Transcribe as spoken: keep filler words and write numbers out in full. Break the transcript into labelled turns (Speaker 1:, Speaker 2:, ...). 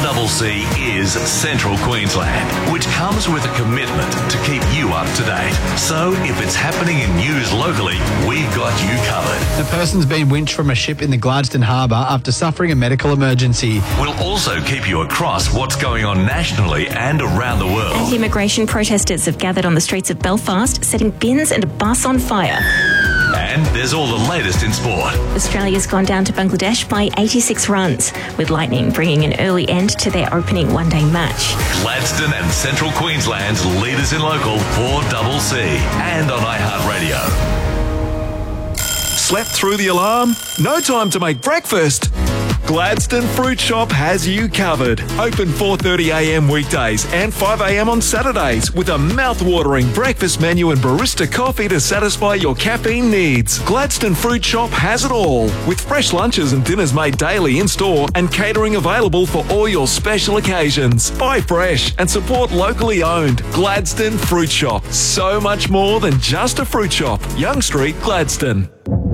Speaker 1: C is Central Queensland, which comes with a commitment to keep you up to date. So if it's happening in news locally, we've got you covered.
Speaker 2: A person's been winched from a ship in the Gladstone Harbour after suffering a medical emergency.
Speaker 1: We'll also keep you across what's going on nationally and around the world.
Speaker 3: Anti-immigration protesters have gathered on the streets of Belfast, setting bins and a bus on fire.
Speaker 1: And there's all the latest in sport.
Speaker 3: Australia's gone down to Bangladesh by eighty-six runs, with Lightning bringing an early end to their opening one-day match.
Speaker 1: Gladstone and Central Queensland's leaders in local four C C and on iHeartRadio.
Speaker 4: Slept through the alarm? No time to make breakfast? Gladstone Fruit Shop has you covered. Open four thirty a m weekdays and five a m on Saturdays with a mouth-watering breakfast menu and barista coffee to satisfy your caffeine needs. Gladstone Fruit Shop has it all, with fresh lunches and dinners made daily in-store and catering available for all your special occasions. Buy fresh and support locally owned. Gladstone Fruit Shop. So much more than just a fruit shop. Young Street, Gladstone.